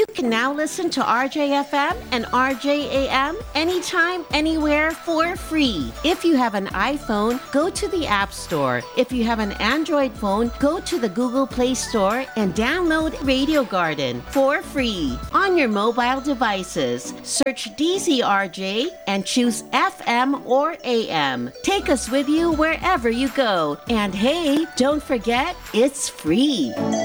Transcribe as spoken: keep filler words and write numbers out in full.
You can now listen to R J F M and R J A M anytime, anywhere for free. If you have an iPhone, go to the App Store. If you have an Android phone, go to the Google Play Store and download Radio Garden for free. On your mobile devices, search D Z R J and choose F M or A M. Take us with you wherever you go. And hey, don't forget, it's free.